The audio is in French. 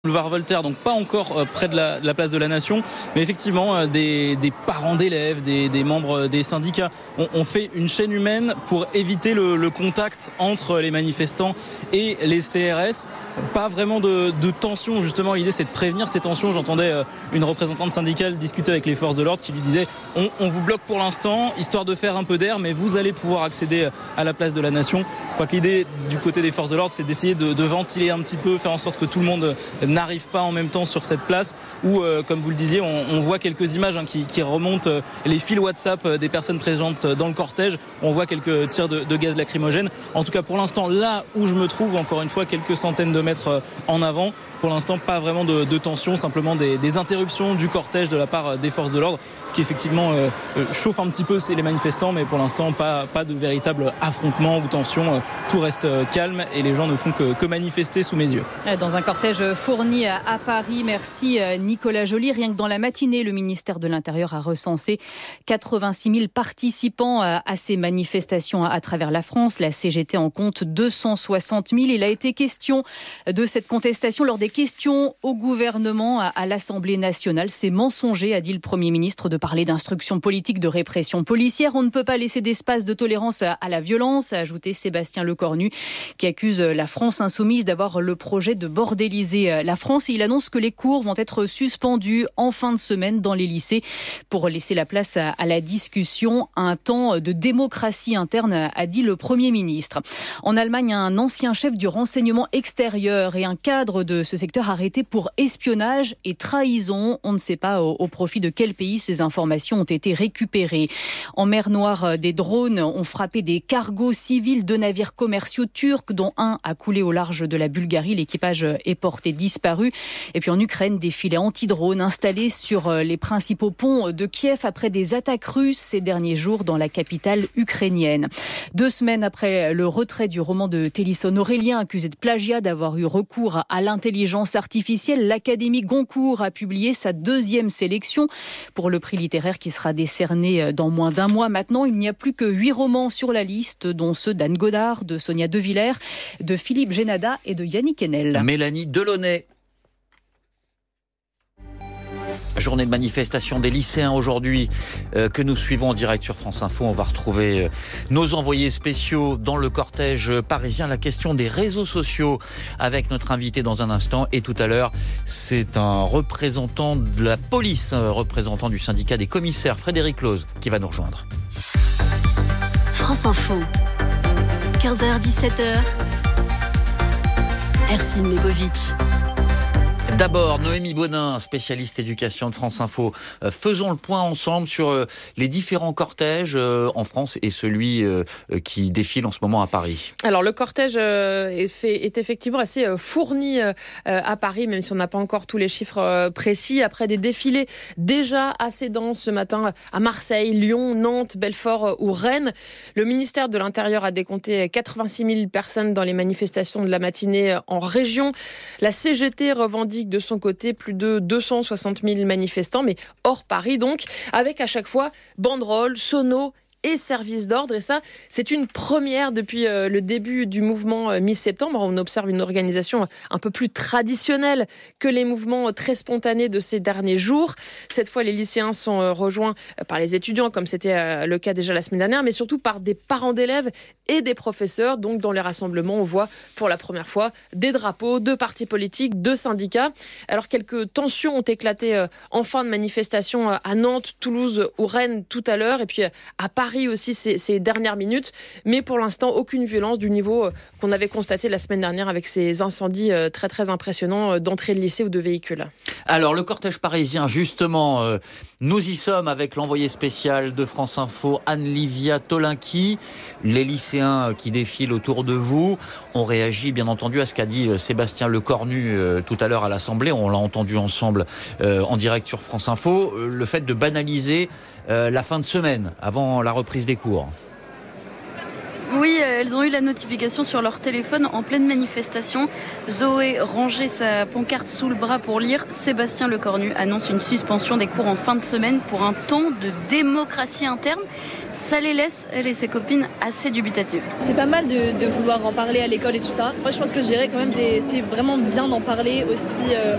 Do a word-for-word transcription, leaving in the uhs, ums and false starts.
Boulevard Voltaire, donc pas encore euh, près de la, de la place de la Nation, mais effectivement euh, des, des parents d'élèves, des, des membres des syndicats ont, ont fait une chaîne humaine pour éviter le, le contact entre les manifestants et les C R S. Pas vraiment de, de tension, justement, l'idée c'est de prévenir ces tensions. J'entendais euh, une représentante syndicale discuter avec les forces de l'ordre qui lui disait on, on vous bloque pour l'instant, histoire de faire un peu d'air, mais vous allez pouvoir accéder à la place de la Nation. Je crois que l'idée du côté des forces de l'ordre c'est d'essayer de, de ventiler un petit peu, faire en sorte que tout le monde n'arrive pas en même temps sur cette place où, euh, comme vous le disiez, on, on voit quelques images hein, qui, qui remontent euh, les fils WhatsApp euh, des personnes présentes dans le cortège. On voit quelques tirs de, de gaz lacrymogène. En tout cas, pour l'instant, là où je me trouve, encore une fois, quelques centaines de mètres euh, en avant. Pour l'instant, pas vraiment de, de tension, simplement des, des interruptions du cortège de la part des forces de l'ordre, ce qui effectivement euh, chauffe un petit peu, c'est les manifestants, mais pour l'instant, pas, pas de véritable affrontement ou tension. Tout reste calme et les gens ne font que, que manifester sous mes yeux. Dans un cortège fourni à Paris, merci Nicolas Joly. Rien que dans la matinée, le ministère de l'Intérieur a recensé quatre-vingt-six mille participants à ces manifestations à travers la France. La C G T en compte deux cent soixante mille. Il a été question de cette contestation lors des questions au gouvernement à l'Assemblée nationale. C'est mensonger, a dit le Premier ministre, de parler d'instruction politique, de répression policière. On ne peut pas laisser d'espace de tolérance à la violence, a ajouté Sébastien Lecornu, qui accuse la France insoumise d'avoir le projet de bordéliser la France. Et il annonce que les cours vont être suspendus en fin de semaine dans les lycées pour laisser la place à la discussion, un temps de démocratie interne, a dit le Premier ministre. En Allemagne, un ancien chef du renseignement extérieur et un cadre de ce secteur arrêté pour espionnage et trahison. On ne sait pas au, au profit de quel pays ces informations ont été récupérées. En mer Noire, des drones ont frappé des cargos civils, deux navires commerciaux turcs, dont un a coulé au large de la Bulgarie. L'équipage est porté disparu. Et puis en Ukraine, des filets anti-drones installés sur les principaux ponts de Kiev après des attaques russes ces derniers jours dans la capitale ukrainienne. Deux semaines après le retrait du roman de Télisson Aurélien, accusé de plagiat, d'avoir eu recours à l'intelligence artificielle, l'Académie Goncourt a publié sa deuxième sélection pour le prix littéraire qui sera décerné dans moins d'un mois. Maintenant, il n'y a plus que huit romans sur la liste, dont ceux d'Anne Godard, de Sonia De Villers, de Philippe Génada et de Yannick Enel. Mélanie Delaunay. Journée de manifestation des lycéens aujourd'hui euh, que nous suivons en direct sur France Info. On va retrouver euh, nos envoyés spéciaux dans le cortège parisien. La question des réseaux sociaux avec notre invité dans un instant. Et tout à l'heure, c'est un représentant de la police, un représentant du syndicat des commissaires, Frédéric Loz, qui va nous rejoindre. France Info, quinze heures dix-sept heures. Ercine Lebovitch. D'abord, Noémie Bonin, spécialiste éducation de France Info. Euh, faisons le point ensemble sur euh, les différents cortèges euh, en France et celui euh, qui défile en ce moment à Paris. Alors, le cortège euh, est, fait, est effectivement assez euh, fourni euh, à Paris, même si on n'a pas encore tous les chiffres euh, précis. Après des défilés déjà assez denses ce matin à Marseille, Lyon, Nantes, Belfort euh, ou Rennes, le ministère de l'Intérieur a décompté quatre-vingt-six mille personnes dans les manifestations de la matinée en région. La C G T revendique de son côté plus de deux cent soixante mille manifestants, mais hors Paris donc, avec à chaque fois banderoles, sonos et services d'ordre. Et ça, c'est une première depuis euh, le début du mouvement euh, mi-septembre. On observe une organisation un peu plus traditionnelle que les mouvements très spontanés de ces derniers jours. Cette fois, les lycéens sont euh, rejoints par les étudiants, comme c'était euh, le cas déjà la semaine dernière, mais surtout par des parents d'élèves et des professeurs. Donc, dans les rassemblements, on voit pour la première fois des drapeaux, de partis politiques, de syndicats. Alors, quelques tensions ont éclaté euh, en fin de manifestation euh, à Nantes, Toulouse ou Rennes tout à l'heure, et puis euh, à Paris aussi ces, ces dernières minutes, mais pour l'instant aucune violence du niveau euh, qu'on avait constaté la semaine dernière avec ces incendies euh, très très impressionnants euh, d'entrée de lycée ou de véhicules. Alors le cortège parisien, justement, euh, nous y sommes avec l'envoyé spécial de France Info, Anne-Livia Tolinki. Les lycéens qui défilent autour de vous ont réagi bien entendu à ce qu'a dit Sébastien Lecornu euh, tout à l'heure à l'Assemblée. On l'a entendu ensemble euh, en direct sur France Info. Euh, le fait de banaliser euh, la fin de semaine avant la reprise des cours. Oui, elles ont eu la notification sur leur téléphone en pleine manifestation. Zoé rangeait sa pancarte sous le bras pour lire. Sébastien Lecornu annonce une suspension des cours en fin de semaine pour un temps de démocratie interne. Ça les laisse, elle et ses copines, assez dubitatives. C'est pas mal de, de vouloir en parler à l'école et tout ça. Moi, je pense que je dirais quand même que c'est vraiment bien d'en parler aussi euh,